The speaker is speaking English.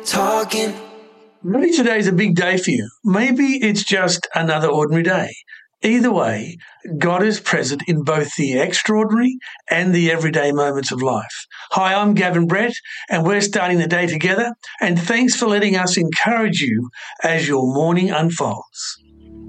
Talking. Maybe today's a big day for you. Maybe it's just another ordinary day. Either way, God is present in both the extraordinary and the everyday moments of life. Hi, I'm Gavin Brett, and we're starting the day together. And thanks for letting us encourage you as your morning unfolds.